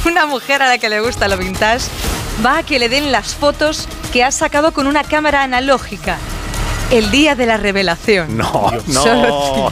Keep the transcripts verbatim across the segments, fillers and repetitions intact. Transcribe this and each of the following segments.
Una mujer a la que le gusta lo vintage va a que le den las fotos que ha sacado con una cámara analógica. El día de la revelación. No, no, Solo no,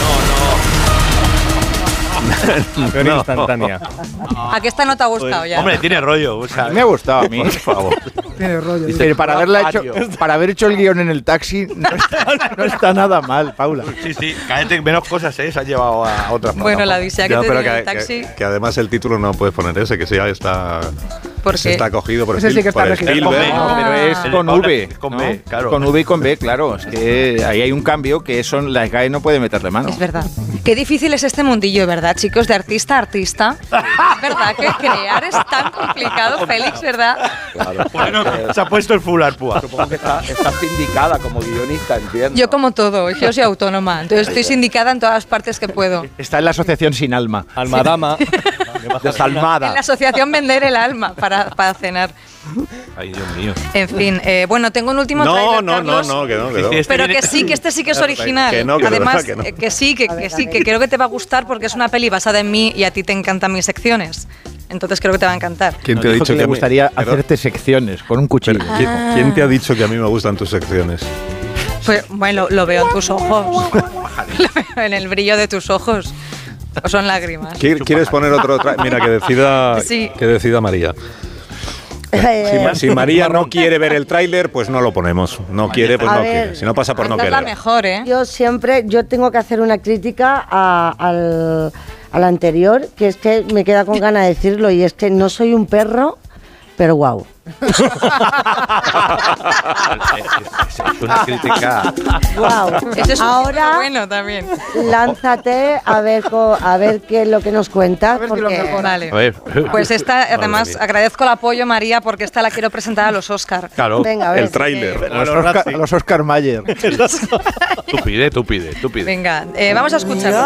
no, no. Peor instantánea. ¿A qué esta no te ha gustado ya? Hombre, tiene rollo. O sea, me ha gustado a mí. Por favor. Tiene rollo. Pero para, haberla hecho, para haber hecho el guión en el taxi, no está, no está nada mal, Paula. Sí, sí. Cállate, menos cosas, ¿eh? Se ha llevado a otras manos. Bueno, la odisea que Ya, te pero dio en que, el taxi. que, que además el título no puedes poner ese, que ya está, ¿Por se qué? está cogido por, Ese Spiel- sí que está por registrado. Spielberg. No, pero es El de con Paula, V. con ¿no? B, claro. Con V y con B, claro. Es que ahí hay un cambio que son la S G A E no puede meterle mano. Es verdad. Qué difícil es este mundillo, ¿verdad, chicos? De artista a artista. Es verdad que crear es tan complicado, Félix, ¿verdad? Claro. Bueno, se ha puesto el full arpúa. Supongo que está, está sindicada como guionista, entiendo. Yo como todo, yo soy autónoma, entonces estoy sindicada en todas las partes que puedo. Está en la asociación Sin Alma. Almadama. Desalmada. En la asociación Vender el Alma para, para cenar. Ay, Dios mío. En fin, eh, bueno, tengo un último No, tráiler, no, no, Carlos, no, que no, que no. Sí, sí, pero Este que viene- sí, que este sí que es original. Que no, que de Además, verdad que no. eh, que sí, que, que sí, que creo que te va a gustar porque es una peli basada en mí y a ti te encantan mis secciones. Entonces creo que te va a encantar. ¿Quién te ha Dijo dicho que que le a mí- gustaría pero- hacerte secciones con un cuchillo? pero, ¿quién, Ah. quién te ha dicho que a mí me gustan tus secciones? Pues bueno, lo veo en tus ojos. Lo veo en el brillo de tus ojos. ¿O son lágrimas? ¿Qui- ¿Quieres poner otro? tra- Mira, que decida, Sí. que decida María. Si, Ma- si María no quiere ver el tráiler, pues no lo ponemos. No quiere, pues A no ver, quiere. Si no pasa por no Esta es la querer. mejor, ¿eh? Yo siempre, yo tengo que hacer una crítica a- al, al anterior, que es que me queda con ganas de decirlo, y es que no soy un perro, pero guau. Es una crítica. Guau. Ese es un Ahora bueno también. lánzate a ver co- a ver qué es lo que nos cuentas, porque Vale. A ver. Pues esta, además, mía. agradezco el apoyo, María, porque esta la quiero presentar a los Oscar. Claro. venga, a ver. El tráiler. Los Oscar, los Oscar Mayer. Tú pide, tú pide, tú pide. Venga, eh, vamos a escucharlo.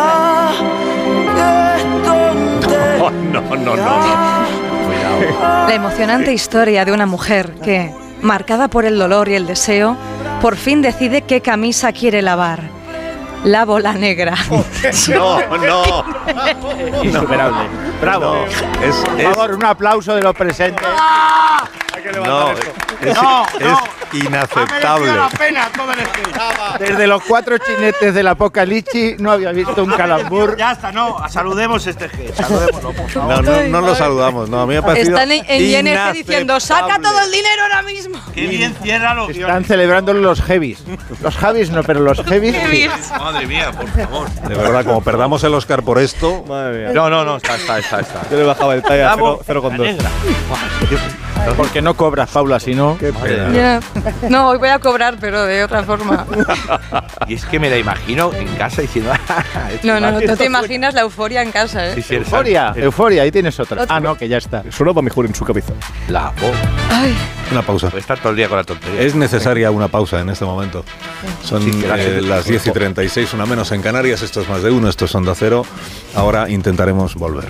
No, no, no, no. Cuidado. La emocionante historia de una mujer que, marcada por el dolor y el deseo, por fin decide qué camisa quiere lavar. La bola negra. No, no. Insuperable. Bravo. Es, Por es, favor, un aplauso de los presentes. no, es, es inaceptable. Desde los cuatro chinetes del Apocalipsis no había visto un calambur. Ya está, no. Saludemos este G. Saludémoslo, por favor. No, no, no lo saludamos. No, a mí me ha parecido Están en, en I N G diciendo, saca inaceptable. todo el dinero ahora mismo. Qué bien cierra los Están guiones. celebrando los heavies. Los Javis no, pero los heavies sí. Madre mía, por favor. De verdad, como perdamos el Oscar por esto. Madre mía. No, no, no. Está, está, está. está. Yo le bajaba el talla a Bravo, cero coma la dos. negra. Porque no cobras, Paula, si no. Ya. No, hoy voy a cobrar, pero de otra forma. Y es que me la imagino en casa diciendo. No, no, no, no te imaginas la euforia en casa, ¿eh? Sí, sí, Euforia, euforia, ahí tienes otra. Ah, no, que ya está. Sonaba mejor en su cabeza. La voz. Ay, Una pausa. Puede estar todo el día con la tontería. Es necesaria una pausa en este momento. Son Sí, que la eh, gente- las diez y treinta y seis, una menos en Canarias. Esto es Más de Uno, esto es Onda Cero. Ahora intentaremos volver.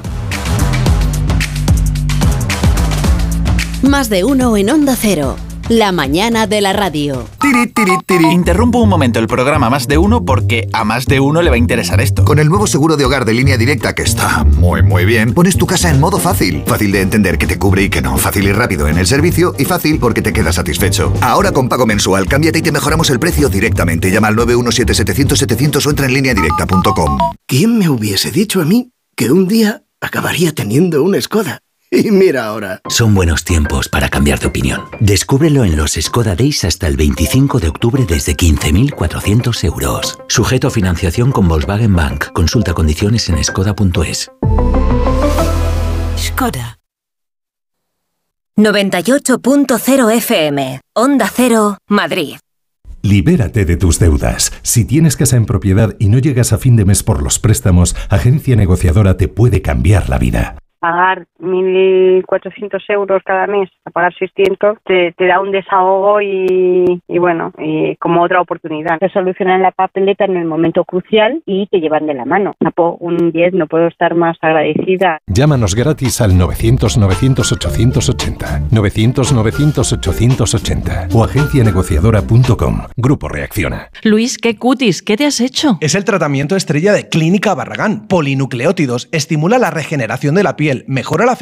Más de uno en Onda Cero. La mañana de la radio. Tiri, tiri, tiri. Interrumpo un momento el programa Más de Uno porque a más de uno le va a interesar esto. Con el nuevo seguro de hogar de Línea Directa, que está muy muy bien, pones tu casa en modo fácil. Fácil de entender que te cubre y que no. Fácil y rápido en el servicio y fácil porque te quedas satisfecho. Ahora con pago mensual, cámbiate y te mejoramos el precio directamente. Llama al nueve uno siete setecientos setecientos o entra en línea directa punto com. ¿Quién me hubiese dicho a mí que un día acabaría teniendo una Skoda? Y mira ahora. Son buenos tiempos para cambiar de opinión. Descúbrelo en los Skoda Days hasta el veinticinco de octubre desde quince mil cuatrocientos euros. Sujeto a financiación con Volkswagen Bank. Consulta condiciones en skoda punto es. Skoda. noventa y ocho punto cero F M. Onda Cero, Madrid. Libérate de tus deudas. Si tienes casa en propiedad y no llegas a fin de mes por los préstamos, Agencia Negociadora te puede cambiar la vida. Pagar mil cuatrocientos euros cada mes a pagar seiscientos te, te da un desahogo y, y bueno, y como otra oportunidad. Te solucionan la papeleta en el momento crucial y te llevan de la mano. Napo, un diez, no puedo estar más agradecida. Llámanos gratis al novecientos novecientos ochocientos ochenta, novecientos novecientos ochocientos ochenta o agencia negociadora punto com. Grupo Reacciona. Luis, qué cutis, ¿qué te has hecho? Es el tratamiento estrella de Clínica Barragán. Polinucleótidos. Estimula la regeneración de la piel, mejora la